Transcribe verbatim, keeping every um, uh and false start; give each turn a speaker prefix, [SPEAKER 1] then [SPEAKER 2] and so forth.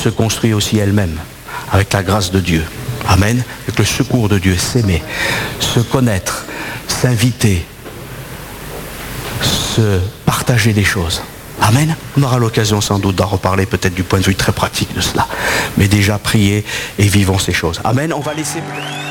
[SPEAKER 1] se construit aussi elle-même, avec la grâce de Dieu. Amen. Avec le secours de Dieu, s'aimer, se connaître, s'inviter, se partager des choses. Amen. On aura l'occasion sans doute d'en reparler, peut-être du point de vue très pratique de cela. Mais déjà, priez et vivons ces choses. Amen. On va laisser...